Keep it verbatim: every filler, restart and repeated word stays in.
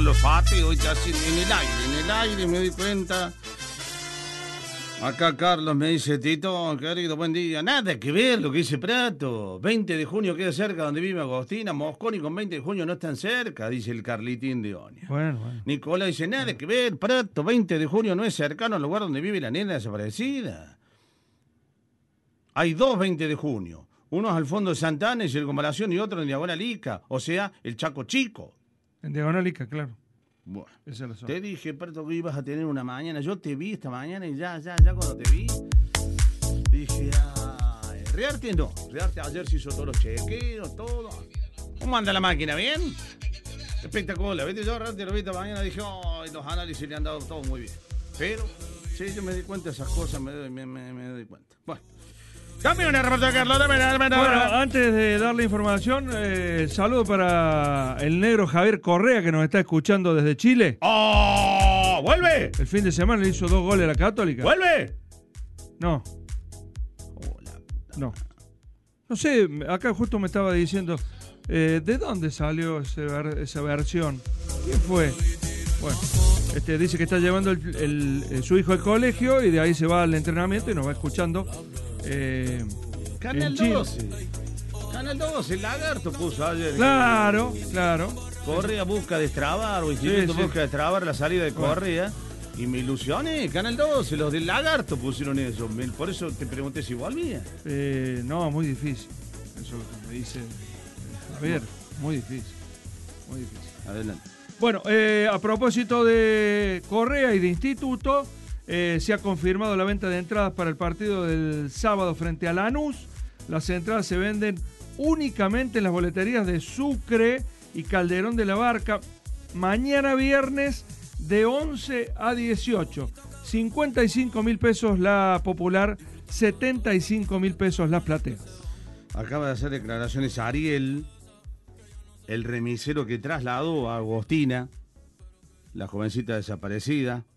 con los fates, hoy así en el aire, en el aire me di cuenta. Acá Carlos me dice, Tito, querido, buen día. Nada que ver lo que dice Prato. veinte de junio queda cerca donde vive Agostina. Mosconi con veinte de junio no están cerca, dice el Carlitín de Onia. Bueno, bueno. Nicolás dice, nada bueno. que ver, Prato, veinte de junio no es cercano al lugar donde vive la nena desaparecida. Hay dos veinte de junio. Uno es al fondo de Santana y Circunvalación y otro en Diagonal Ica, o sea, el Chaco Chico. En Diagonal Ica, claro. Bueno, esa es la zona. Te dije, Prato, que ibas a tener una mañana. Yo te vi esta mañana y ya, ya, ya cuando te vi, dije, ay, Rearte no. Rearte ayer se hizo todos los chequeos, todo. ¿Cómo anda la máquina? ¿Bien? Espectacular. ¿Viste? Yo Rearte lo vi esta mañana y dije, ay, los análisis le han dado todo muy bien. Pero, sí, yo me di cuenta de esas cosas, me, me, me, me doy cuenta. Bueno. Dame una reporta, Carlos, dame una, dame una. Bueno, antes de darle información, eh, saludo para el negro Javier Correa, que nos está escuchando desde Chile. ¡Oh! ¡Vuelve! El fin de semana le hizo dos goles a la Católica. ¡Vuelve! No. Hola. No. No sé, acá justo me estaba diciendo, eh, ¿de dónde salió ese ver, esa versión? ¿Quién fue? Bueno, este dice que está llevando el, el, el, su hijo al colegio y de ahí se va al entrenamiento y nos va escuchando. Eh, Canal doce. Canal doce, el Lagarto puso ayer. Claro, claro. Correa busca destrabar, o Instituto sí, sí. busca destrabar la salida de bueno. Correa. Y me ilusioné, Canal doce, los del Lagarto pusieron eso. Por eso te pregunté si volvía. Eh, no, muy difícil. Eso es lo que me dice Javier. Muy difícil. Muy difícil. Adelante. Bueno, eh, a propósito de Correa y de Instituto, eh, se ha confirmado la venta de entradas para el partido del sábado frente a Lanús. Las entradas se venden únicamente en las boleterías de Sucre y Calderón de la Barca. Mañana viernes de once a dieciocho. cincuenta y cinco mil pesos la popular, setenta y cinco mil pesos la platea. Acaba de hacer declaraciones Ariel, el remisero que trasladó a Agostina, la jovencita desaparecida.